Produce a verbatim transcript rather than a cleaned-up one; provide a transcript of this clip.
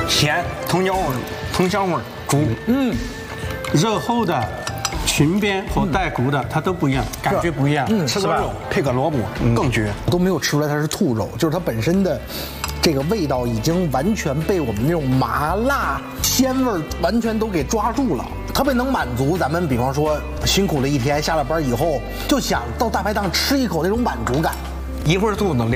咸，藤椒味儿、藤香味儿，猪， 嗯， 肉厚的、裙边和带骨的，它都不一样，感觉不一样。 嗯吃个肉配个萝卜更绝。 都没有吃出来它是兔肉，就是它本身的这个味道已经完全被我们那种麻辣鲜味儿完全都给抓住了，特别能满足咱们，比方说辛苦了一天，下了班以后就想到大排档吃一口那种满足感。 一会儿肚子能亮。